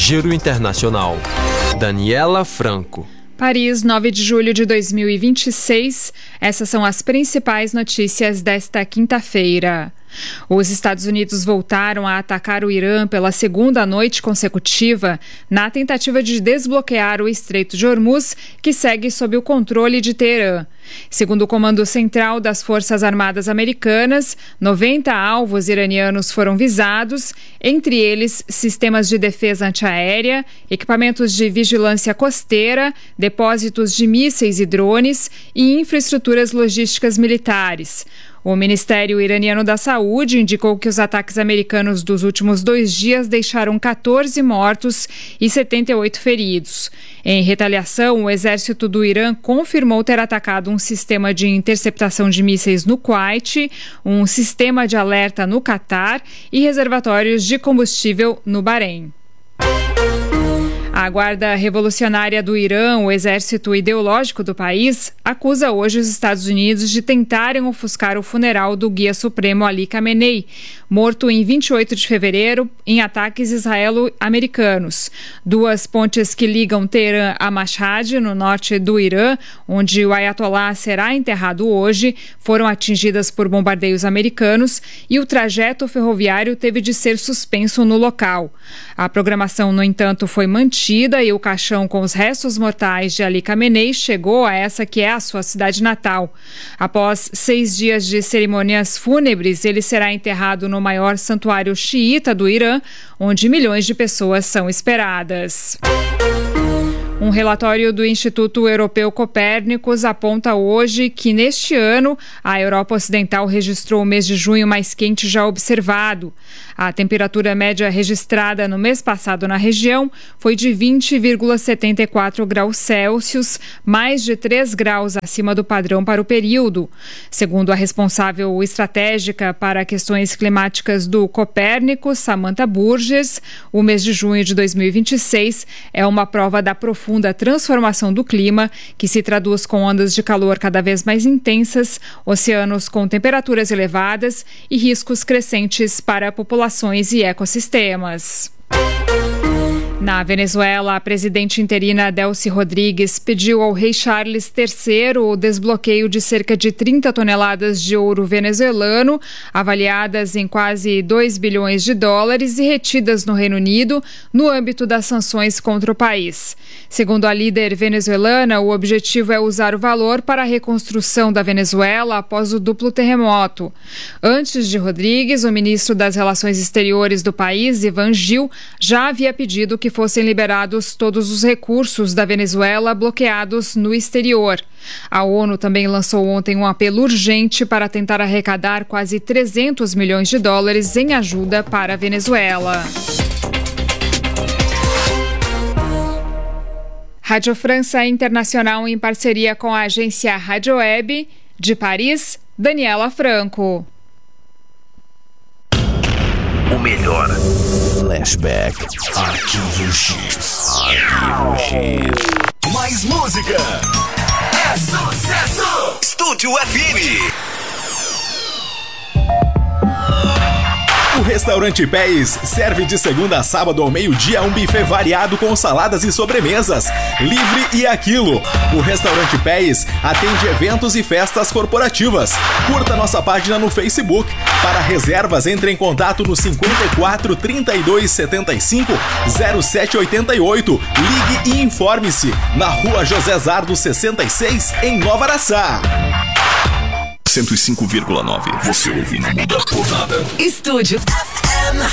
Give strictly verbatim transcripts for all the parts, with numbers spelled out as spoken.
Giro Internacional. Daniela Franco. Paris, nove de julho de dois mil e vinte e seis. Essas são as principais notícias desta quinta-feira. Os Estados Unidos voltaram a atacar o Irã pela segunda noite consecutiva na tentativa de desbloquear o Estreito de Hormuz, que segue sob o controle de Teherã. Segundo o Comando Central das Forças Armadas Americanas, noventa alvos iranianos foram visados, entre eles sistemas de defesa antiaérea, equipamentos de vigilância costeira, depósitos de mísseis e drones e infraestruturas logísticas militares. O Ministério Iraniano da Saúde indicou que os ataques americanos dos últimos dois dias deixaram catorze mortos e setenta e oito feridos. Em retaliação, o exército do Irã confirmou ter atacado um sistema de interceptação de mísseis no Kuwait, um sistema de alerta no Catar e reservatórios de combustível no Bahrein. A Guarda Revolucionária do Irã, o exército ideológico do país, acusa hoje os Estados Unidos de tentarem ofuscar o funeral do guia supremo Ali Khamenei, morto em vinte e oito de fevereiro em ataques israelo-americanos. Duas pontes que ligam Teherã a Mashhad, no norte do Irã, onde o Ayatollah será enterrado hoje, foram atingidas por bombardeios americanos e o trajeto ferroviário teve de ser suspenso no local. A programação, no entanto, foi mantida e o caixão com os restos mortais de Ali Khamenei chegou a essa que é a sua cidade natal. Após seis dias de cerimônias fúnebres, ele será enterrado no maior santuário xiita do Irã, onde milhões de pessoas são esperadas. Um relatório do Instituto Europeu Copérnicos aponta hoje que, neste ano, a Europa Ocidental registrou o mês de junho mais quente já observado. A temperatura média registrada no mês passado na região foi de vinte vírgula setenta e quatro graus Celsius, mais de três graus acima do padrão para o período. Segundo a responsável estratégica para questões climáticas do Copérnico, Samantha Burgess, o mês de junho de dois mil e vinte e seis é uma prova da profunda da transformação do clima, que se traduz com ondas de calor cada vez mais intensas, oceanos com temperaturas elevadas e riscos crescentes para populações e ecossistemas. Na Venezuela, a presidente interina Delcy Rodrigues pediu ao rei Charles terceiro o desbloqueio de cerca de trinta toneladas de ouro venezuelano, avaliadas em quase dois bilhões de dólares e retidas no Reino Unido no âmbito das sanções contra o país. Segundo a líder venezuelana, o objetivo é usar o valor para a reconstrução da Venezuela após o duplo terremoto. Antes de Rodrigues, o ministro das Relações Exteriores do país, Ivan Gil, já havia pedido que fossem liberados todos os recursos da Venezuela bloqueados no exterior. A ONU também lançou ontem um apelo urgente para tentar arrecadar quase trezentos milhões de dólares em ajuda para a Venezuela. Rádio França Internacional, em parceria com a agência Rádio Web, de Paris, Daniela Franco. O melhor. Flashback. Arquivo X. Arquivo X. Mais música. É sucesso. Estúdio F M. O Restaurante Pés serve de segunda a sábado ao meio-dia um buffet variado com saladas e sobremesas, livre e aquilo. O Restaurante Pés atende eventos e festas corporativas. Curta nossa página no Facebook. Para reservas, entre em contato no cinquenta e quatro, trinta e dois, setenta e cinco, zero sete oitenta e oito. Ligue e informe-se. Na Rua José Zardo sessenta e seis, em Nova Araçá. cento e cinco vírgula nove. Você ouve, não muda por nada. Estúdio F M.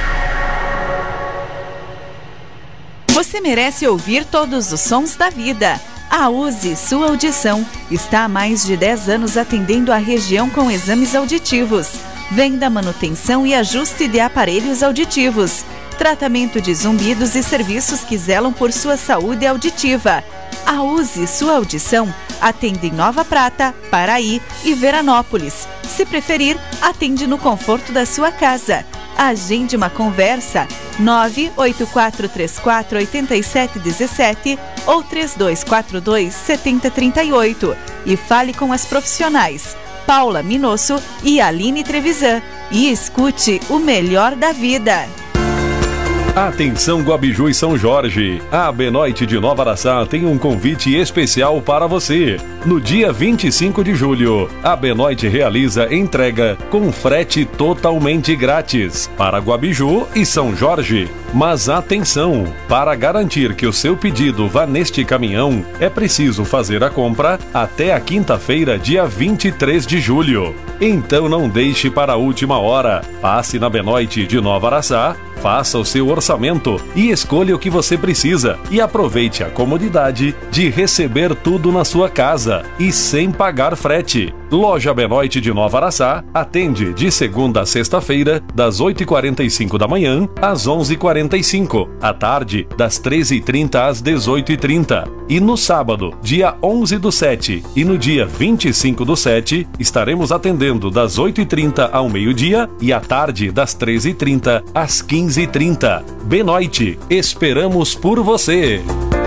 Você merece ouvir todos os sons da vida. A Use Sua Audição está há mais de dez anos atendendo a região com exames auditivos, venda, manutenção e ajuste de aparelhos auditivos, tratamento de zumbidos e serviços que zelam por sua saúde auditiva. A Use Sua Audição atende em Nova Prata, Paraí e Veranópolis. Se preferir, atende no conforto da sua casa. Agende uma conversa nove oito quatro três quatro oito sete um sete ou três dois quatro dois sete zero três oito e fale com as profissionais Paula Minosso e Aline Trevisan e escute o melhor da vida. Atenção Guabiju e São Jorge, a Benoit de Nova Araçá tem um convite especial para você. No dia vinte e cinco de julho, a Benoit realiza entrega com frete totalmente grátis para Guabiju e São Jorge. Mas atenção, para garantir que o seu pedido vá neste caminhão, é preciso fazer a compra até a quinta-feira, dia vinte e três de julho. Então não deixe para a última hora. Passe na Benoit de Nova Araçá, faça o seu orçamento e escolha o que você precisa e aproveite a comodidade de receber tudo na sua casa e sem pagar frete. Loja Benoit de Nova Araçá atende de segunda a sexta-feira, das oito e quarenta e cinco da manhã às onze e quarenta e cinco, à tarde, das treze e trinta às dezoito e trinta. E no sábado, dia onze do sete e no dia vinte e cinco do sete, estaremos atendendo das oito e trinta ao meio-dia e à tarde, das treze e trinta às quinze e trinta. Benoit, esperamos por você!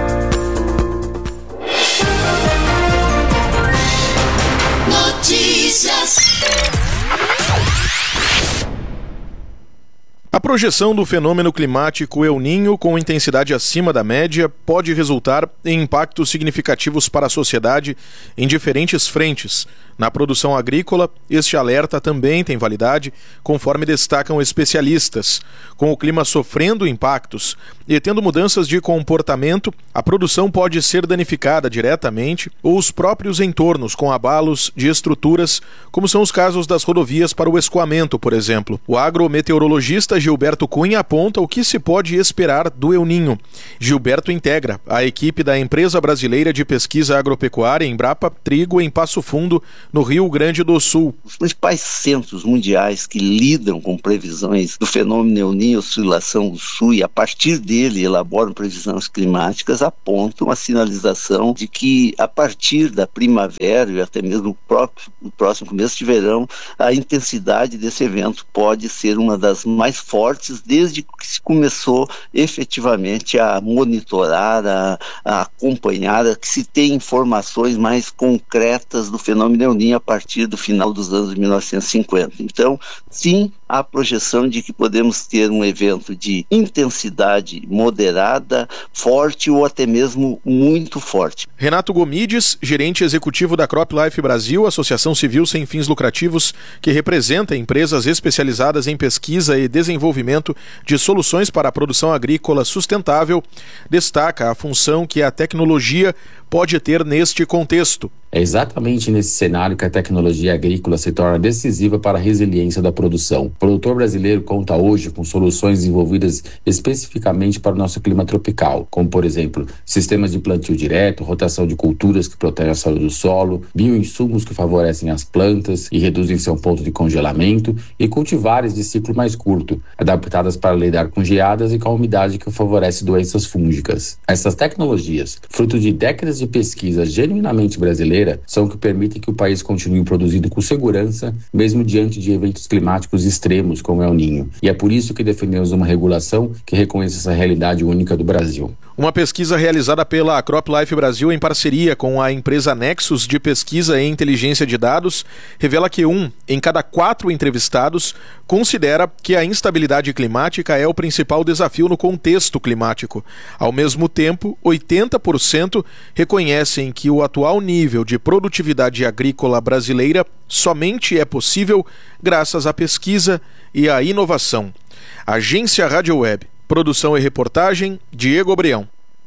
A projeção do fenômeno climático El Niño com intensidade acima da média pode resultar em impactos significativos para a sociedade em diferentes frentes. Na produção agrícola, este alerta também tem validade, conforme destacam especialistas. Com o clima sofrendo impactos e tendo mudanças de comportamento, a produção pode ser danificada diretamente ou os próprios entornos com abalos de estruturas, como são os casos das rodovias para o escoamento, por exemplo. O agrometeorologista Gilberto Cunha aponta o que se pode esperar do El Niño. Gilberto integra a equipe da Empresa Brasileira de Pesquisa Agropecuária, Embrapa Trigo, em Passo Fundo, no Rio Grande do Sul. Os principais centros mundiais que lidam com previsões do fenômeno El Niño, oscilação do sul, e a partir dele elaboram previsões climáticas, apontam a sinalização de que a partir da primavera e até mesmo o, próprio, o próximo começo de verão, a intensidade desse evento pode ser uma das mais fortes desde que se começou efetivamente a monitorar, a, a acompanhar, a que se tem informações mais concretas do fenômeno El Niño a partir do final dos anos de mil novecentos e cinquenta. Então, sim, há a projeção de que podemos ter um evento de intensidade moderada, forte ou até mesmo muito forte. Renato Gomides, gerente executivo da CropLife Brasil, associação civil sem fins lucrativos que representa empresas especializadas em pesquisa e desenvolvimento de soluções para a produção agrícola sustentável, destaca a função que a tecnologia pode ter neste contexto. É exatamente nesse cenário que a tecnologia agrícola se torna decisiva para a resiliência da produção. O produtor brasileiro conta hoje com soluções desenvolvidas especificamente para o nosso clima tropical, como, por exemplo, sistemas de plantio direto, rotação de culturas que protegem a saúde do solo, bioinsumos que favorecem as plantas e reduzem seu ponto de congelamento e cultivares de ciclo mais curto, adaptadas para lidar com geadas e com a umidade que favorece doenças fúngicas. Essas tecnologias, fruto de décadas de pesquisa genuinamente brasileira, são o que permitem que o país continue produzindo com segurança, mesmo diante de eventos climáticos extremos como El Niño. E é por isso que defendemos uma regulação que reconheça essa realidade única do Brasil. Uma pesquisa realizada pela CropLife Brasil em parceria com a empresa Nexus de Pesquisa e Inteligência de Dados revela que um em cada quatro entrevistados considera que a instabilidade climática é o principal desafio no contexto climático. Ao mesmo tempo, oitenta por cento reconhecem que o atual nível de produtividade agrícola brasileira somente é possível graças à pesquisa e à inovação. Agência Rádio Web. Produção e reportagem, Diego Brião.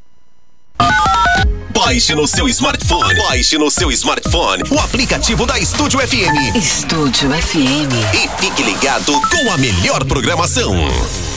Baixe no seu smartphone, baixe no seu smartphone o aplicativo da Estúdio F M. Estúdio F M. E fique ligado com a melhor programação.